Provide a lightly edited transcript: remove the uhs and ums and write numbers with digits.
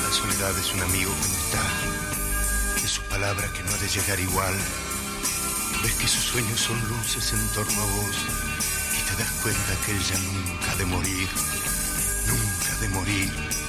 la soledad es un amigo que no está, es su palabra que no ha de llegar igual. Ves que sus sueños son luces en torno a vos y te das cuenta que ella nunca ha de morir, nunca ha de morir.